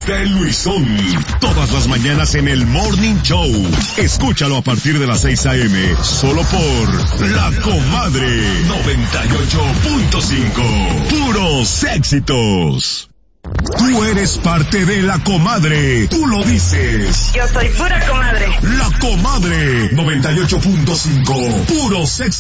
de Luisón. Todas las mañanas en el Morning Show. Escúchalo a partir de las 6 a.m. Solo por La Comadre 98.5. Puros éxitos. Tú eres parte de La Comadre. Tú lo dices. Yo soy pura comadre. La Comadre 98.5. Puros éxitos.